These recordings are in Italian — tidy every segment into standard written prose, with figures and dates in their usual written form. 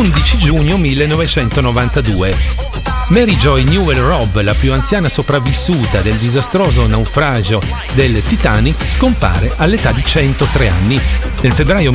l'11 giugno 1992. Mary Joy Newell Robb, la più anziana sopravvissuta del disastroso naufragio del Titanic, scompare all'età di 103 anni. Nel febbraio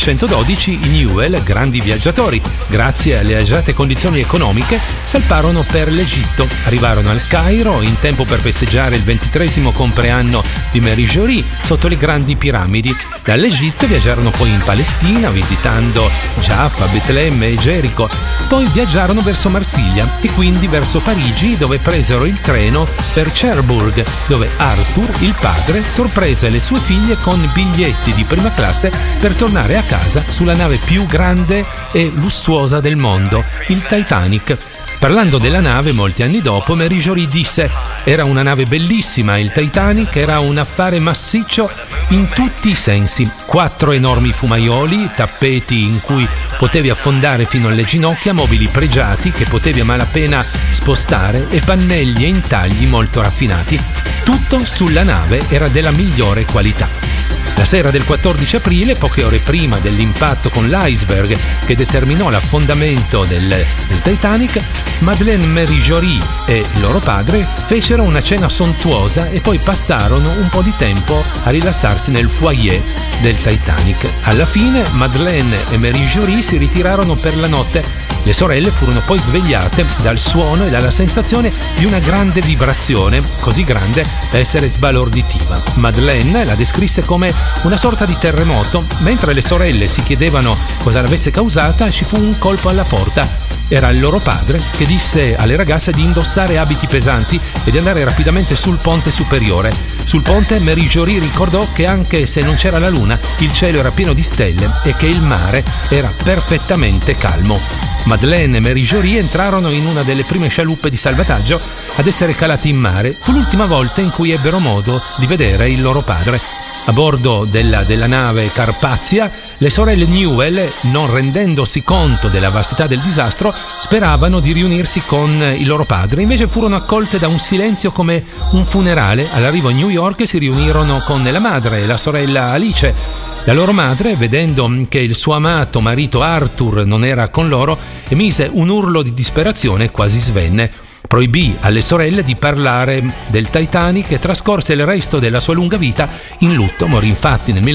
1912 i Newell, grandi viaggiatori, grazie alle agiate condizioni economiche, salparono per l'Egitto. Arrivarono al Cairo in tempo per festeggiare il 23° compleanno di Mary Jory sotto le grandi piramidi. Dall'Egitto viaggiarono poi in Palestina, visitando Jaffa, Betlemme e Gerico. Poi viaggiarono verso Marsiglia e quindi verso Parigi, dove presero il treno per Cherbourg, dove Arthur, il padre, sorprese le sue figlie con biglietti di prima classe per tornare a casa sulla nave più grande e lussuosa del mondo, il Titanic. Parlando della nave molti anni dopo, Mary Jory disse: era una nave bellissima, il Titanic era un affare massiccio in tutti i sensi. 4 enormi fumaioli, tappeti in cui potevi affondare fino alle ginocchia, mobili pregiati che potevi a malapena spostare e pannelli e intagli molto raffinati. Tutto sulla nave era della migliore qualità. La sera del 14 aprile, poche ore prima dell'impatto con l'iceberg che determinò l'affondamento del Titanic, Madeleine Mary Jory e il loro padre fecero una cena sontuosa e poi passarono un po' di tempo a rilassarsi nel foyer del Titanic. Alla fine Madeleine e Mary Jory si ritirarono per la notte. Le sorelle furono poi svegliate dal suono e dalla sensazione di una grande vibrazione, così grande da essere sbalorditiva. Madeleine la descrisse come una sorta di terremoto. Mentre le sorelle si chiedevano cosa l'avesse causata, ci fu un colpo alla porta. Era il loro padre che disse alle ragazze di indossare abiti pesanti e di andare rapidamente sul ponte superiore. Sul ponte Mary Jory ricordò che anche se non c'era la luna, il cielo era pieno di stelle e che il mare era perfettamente calmo. Madeleine e Mary Jory entrarono in una delle prime scialuppe di salvataggio ad essere calate in mare. Fu l'ultima volta in cui ebbero modo di vedere il loro padre. A bordo della nave Carpathia, le sorelle Newell, non rendendosi conto della vastità del disastro, speravano di riunirsi con il loro padre. Invece furono accolte da un silenzio come un funerale. All'arrivo a New York si riunirono con la madre e la sorella Alice. La loro madre, vedendo che il suo amato marito Arthur non era con loro, emise un urlo di disperazione e quasi svenne. Proibì alle sorelle di parlare del Titanic e trascorse il resto della sua lunga vita in lutto. Morì infatti nel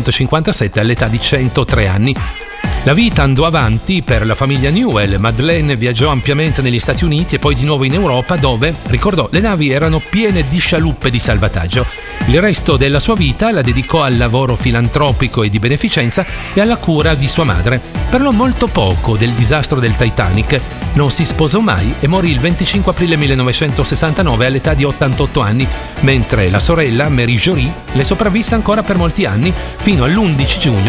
1957 all'età di 103 anni. La vita andò avanti per la famiglia Newell. Madeleine viaggiò ampiamente negli Stati Uniti e poi di nuovo in Europa, dove, ricordò, le navi erano piene di scialuppe di salvataggio. Il resto della sua vita la dedicò al lavoro filantropico e di beneficenza e alla cura di sua madre. Parlò molto poco del disastro del Titanic, non si sposò mai e morì il 25 aprile 1969 all'età di 88 anni, mentre la sorella Mary Jory le sopravvisse ancora per molti anni fino all'11 giugno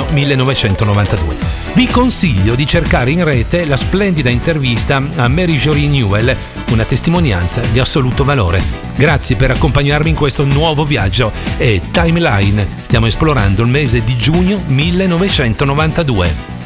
1992. Vi consiglio di cercare in rete la splendida intervista a Mary Jory Newell, una testimonianza di assoluto valore. Grazie per accompagnarmi in questo nuovo viaggio e Timeline. Stiamo esplorando il mese di giugno 1992.